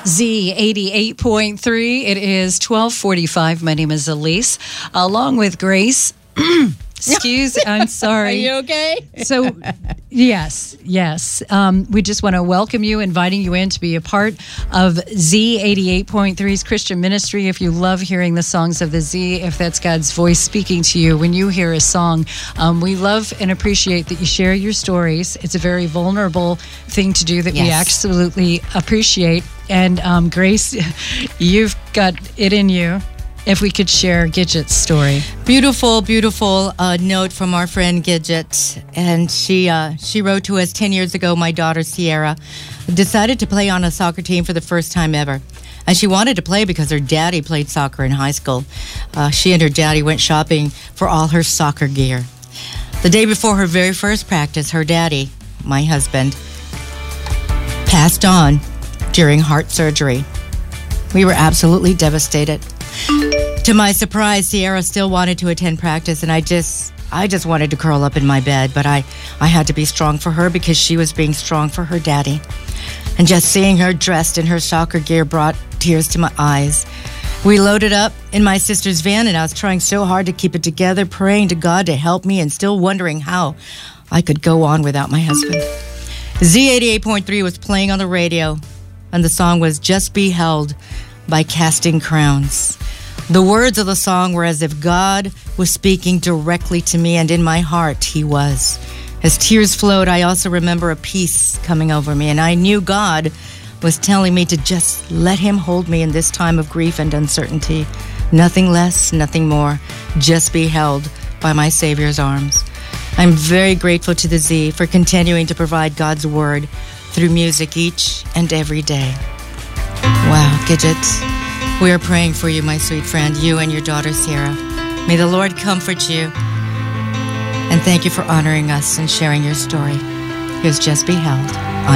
Z88.3. It is 12:45. My name is Elise, along with Grace. I'm sorry. Are you okay? So, yes. We just want to welcome you, inviting you in to be a part of Z88.3's Christian ministry. If you love hearing the songs of the Z, if that's God's voice speaking to you when you hear a song, we love and appreciate that you share your stories. It's a very vulnerable thing to do that we absolutely appreciate. And Grace, you've got it in you. If we could share Gidget's story. Beautiful note from our friend Gidget. And she wrote to us 10 years ago. My daughter, Sierra, decided to play on a soccer team for the first time ever. And she wanted to play because her daddy played soccer in high school. She and her daddy went shopping for all her soccer gear. The day before her very first practice, her daddy, my husband, passed on during heart surgery. We were absolutely devastated. To my surprise, Sierra still wanted to attend practice, and I just wanted to curl up in my bed, but I had to be strong for her because she was being strong for her daddy. And just seeing her dressed in her soccer gear brought tears to my eyes. We loaded up in my sister's van, and I was trying so hard to keep it together, praying to God to help me and still wondering how I could go on without my husband. Z88.3 was playing on the radio, and the song was Just Be Held by Casting Crowns. The words of the song were as if God was speaking directly to me, and in my heart, He was. As tears flowed, I also remember a peace coming over me, and I knew God was telling me to just let Him hold me in this time of grief and uncertainty. Nothing less, nothing more. Just be held by my Savior's arms. I'm very grateful to the Z for continuing to provide God's Word through music each and every day. Wow, Gidget, we are praying for you, my sweet friend, you and your daughter, Sierra. May the Lord comfort you. And thank you for honoring us and sharing your story. Here's Just Be Held.